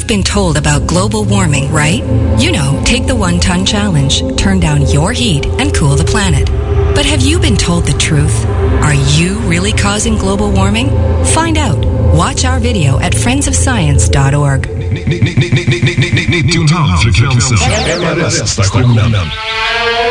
been told about global warming, right? You know, take the 1 ton challenge, turn down your heat, and cool the planet. But have you been told the truth? Are you really causing global warming? Find out. Watch our video at friendsofscience.org. 90,5 frekvensen.